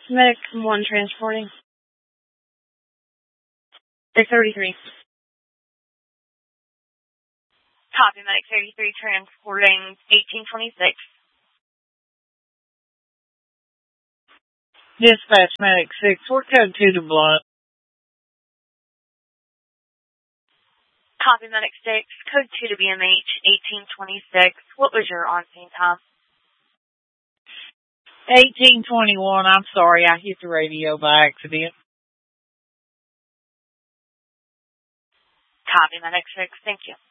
Medic 1 transporting. 633. Copy, Medic 33 transporting 1826. Dispatch Medic 6, we're code 2 to Blunt. Copy, Medic 6, code 2 to BMH 1826. What was your on-scene time? 1821, I'm sorry, I hit the radio by accident. Copy, Medic 6, thank you.